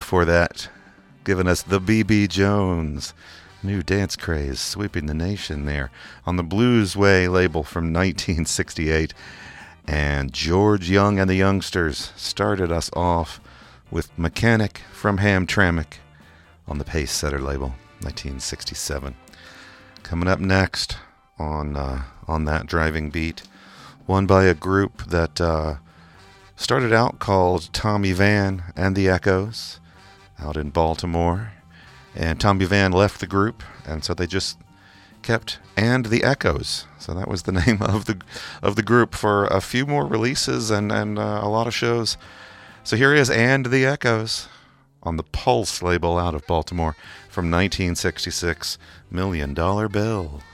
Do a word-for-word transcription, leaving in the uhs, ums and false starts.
before that, giving us the B B Jones. New dance craze sweeping the nation there on the Blues Way label from nineteen sixty-eight. And George Young and the Youngsters started us off with Mechanic from Hamtramck on the Pace Setter label, nineteen sixty-seven. Coming up next on uh, on that driving beat, one by a group that uh, started out called Tommy Van and the Echoes out in Baltimore. And Tommy Van left the group, and so they just kept And the Echoes. So that was the name of the of the group for a few more releases and, and uh, a lot of shows. So here is And the Echoes on the Pulse label out of Baltimore from nineteen sixty-six, Million Dollar Bill.